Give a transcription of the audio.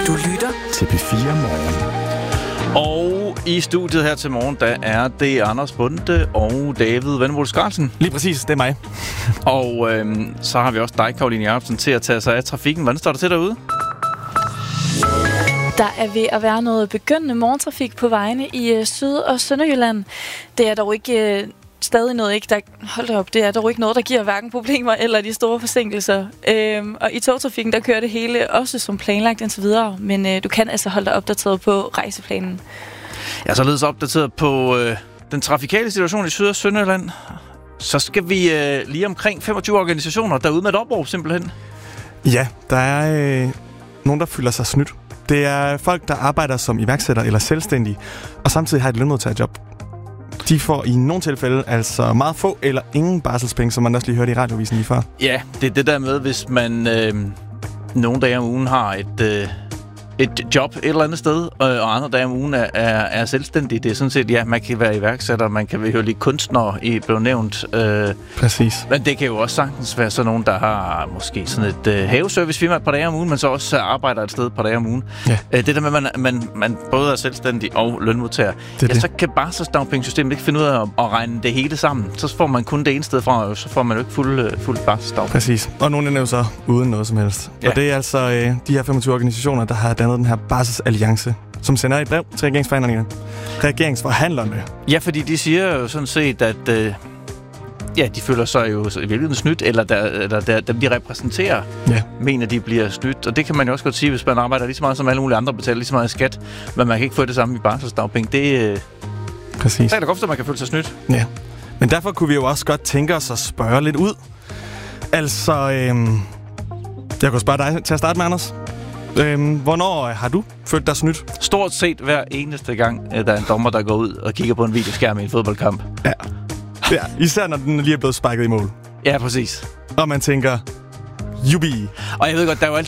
Du lytter til P4 Morgen. Og i studiet her til morgen, der er det Anders Bonde og David Vennevold Skarlsen. Lige præcis, det er mig. Og så har vi også dig, Karoline Jacobsen, til at tage sig af trafikken. Hvordan står det til derude? Der er ved at være noget begyndende morgentrafik på vejene i Syd- og Sønderjylland. Det er dog ikke stadig noget, ikke der hold op, det er dog ikke noget, der giver hverken problemer eller de store forsinkelser. Og i togtrafikken, der kører det hele også som planlagt indtil videre, men du kan altså holde dig opdateret på rejseplanen. Jeg er således opdateret på den trafikale situation i Syd- og Sønderjylland. Så skal vi lige omkring 25 organisationer derude med et opråb simpelthen. Ja, der er nogen, der føler sig snydt. Det er folk, der arbejder som iværksætter eller selvstændige, og samtidig har et lønmodtagerjob. De får i nogle tilfælde altså meget få eller ingen barselspenge, som man også lige hørte i radiovisen lige før. Ja, det er det der med, hvis man nogle dage om ugen har et job et eller andet sted, og andre dage om ugen er selvstændig. Det er sådan set, ja, man kan være iværksætter, man kan være lige kunstner, i blev nævnt. Præcis. Men det kan jo også sagtens være sådan nogen, der har måske sådan et haveservicefirma et par dage om ugen, men så også arbejder et sted et par dage om ugen. Ja. Det der med, at man både er selvstændig og lønmodtager. Så kan barselsdagpengesystemet ikke finde ud af at regne det hele sammen. Så får man kun det ene sted fra, og så får man jo ikke fuld barselsdagpenge. Præcis. Og nogle er jo så uden noget som helst. Ja. Og det er altså de her 25 organisationer, der har dannet den her barselsalliance, som sender et brev til regeringsforhandlerne. Ja, fordi de siger jo sådan set, at de føler sig jo i virkeligheden snydt, eller dem de repræsenterer, mener de bliver snydt. Og det kan man jo også godt sige, hvis man arbejder lige så meget som alle mulige andre, betaler lige så meget skat, men man kan ikke få det samme i barselsdagpenge. Præcis. Så er det godt, at man kan føle sig snydt. Ja, men derfor kunne vi jo også godt tænke os at spørge lidt ud. Altså, jeg kunne spørge dig til at starte med, Anders. Hvornår har du følt dig snydt? Stort set hver eneste gang, der er en dommer, der går ud og kigger på en videoskærm i en fodboldkamp. Ja, især når den lige er blevet sparket i mål. Ja, præcis. Og man tænker, jubi. Og jeg ved godt, der er jo